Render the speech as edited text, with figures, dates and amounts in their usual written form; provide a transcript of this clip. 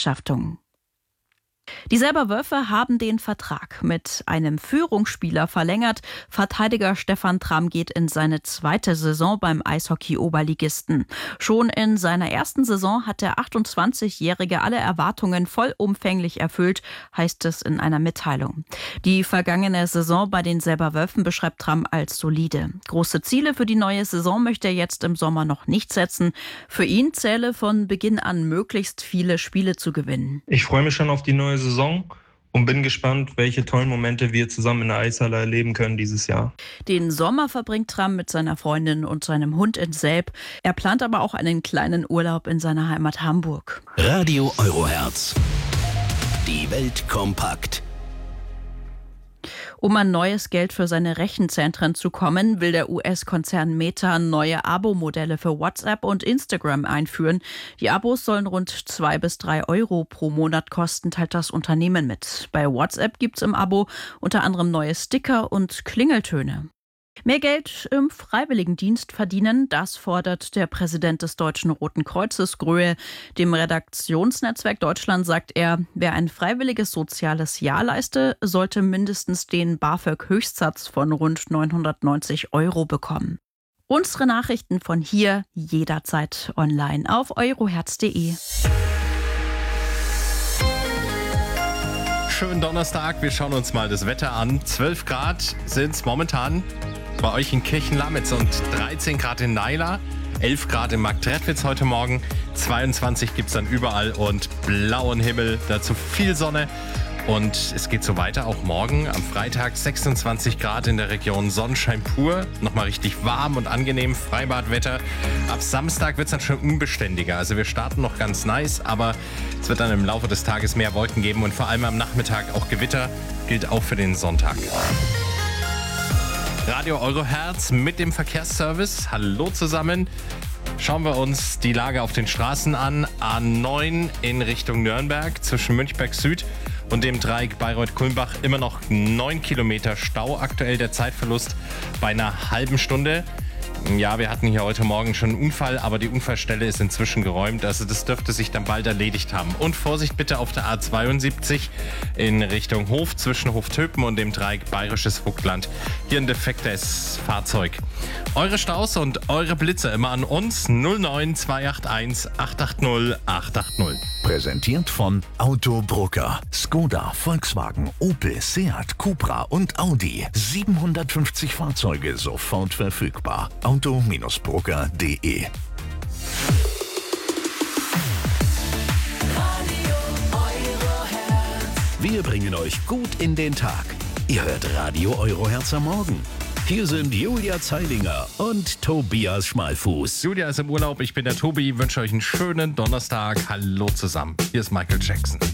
Bewirtschaftung. Die Selber Wölfe haben den Vertrag mit einem Führungsspieler verlängert. Verteidiger Stefan Tramm geht in seine zweite Saison beim Eishockey-Oberligisten. Schon in seiner ersten Saison hat der 28-Jährige alle Erwartungen vollumfänglich erfüllt, heißt es in einer Mitteilung. Die vergangene Saison bei den Selber Wölfen beschreibt Tramm als solide. Große Ziele für die neue Saison möchte er jetzt im Sommer noch nicht setzen. Für ihn zähle von Beginn an möglichst viele Spiele zu gewinnen. Ich freue mich schon auf die neue Saison und bin gespannt, welche tollen Momente wir zusammen in der Eishalle erleben können dieses Jahr. Den Sommer verbringt Tramm mit seiner Freundin und seinem Hund in Selb. Er plant aber auch einen kleinen Urlaub in seiner Heimat Hamburg. Radio Euroherz. Die Welt kompakt. Um an neues Geld für seine Rechenzentren zu kommen, will der US-Konzern Meta neue Abo-Modelle für WhatsApp und Instagram einführen. Die Abos sollen rund 2 bis 3 Euro pro Monat kosten, teilt das Unternehmen mit. Bei WhatsApp gibt's im Abo unter anderem neue Sticker und Klingeltöne. Mehr Geld im Freiwilligendienst verdienen, das fordert der Präsident des Deutschen Roten Kreuzes, Gröhe. Dem Redaktionsnetzwerk Deutschland sagt er, wer ein freiwilliges soziales Jahr leiste, sollte mindestens den BAföG-Höchstsatz von rund 990 Euro bekommen. Unsere Nachrichten von hier jederzeit online auf euroherz.de. Schönen Donnerstag, wir schauen uns mal das Wetter an. 12 Grad sind es momentan bei euch in Kirchen-Lamitz und 13 Grad in Naila, 11 Grad in Marktredwitz heute Morgen, 22 gibt es dann überall und blauen Himmel, dazu viel Sonne. Und es geht so weiter, auch morgen am Freitag 26 Grad in der Region, Sonnenschein pur, nochmal richtig warm und angenehm, Freibadwetter. Ab Samstag wird es dann schon unbeständiger, also wir starten noch ganz nice, aber es wird dann im Laufe des Tages mehr Wolken geben und vor allem am Nachmittag auch Gewitter, gilt auch für den Sonntag. Radio Euroherz mit dem Verkehrsservice, hallo zusammen. Schauen wir uns die Lage auf den Straßen an. A9 in Richtung Nürnberg zwischen Münchberg Süd und dem Dreieck Bayreuth-Kulmbach immer noch 9 Kilometer Stau. Aktuell der Zeitverlust bei einer halben Stunde. Ja, wir hatten hier heute Morgen schon einen Unfall, aber die Unfallstelle ist inzwischen geräumt. Also das dürfte sich dann bald erledigt haben. Und Vorsicht bitte auf der A72 in Richtung Hof zwischen Hoftöpen und dem Dreieck Bayerisches Vogtland. Hier ein defektes Fahrzeug. Eure Staus und eure Blitze immer an uns 09281 880 880. Präsentiert von Autobrucker. Skoda, Volkswagen, Opel, Seat, Cupra und Audi. 750 Fahrzeuge sofort verfügbar. Auto-Brucker.de. Wir bringen euch gut in den Tag. Ihr hört Radio Euroherz am Morgen. Hier sind Julia Zeilinger und Tobias Schmalfuß. Julia ist im Urlaub, ich bin der Tobi, wünsche euch einen schönen Donnerstag. Hallo zusammen. Hier ist Michael Jackson.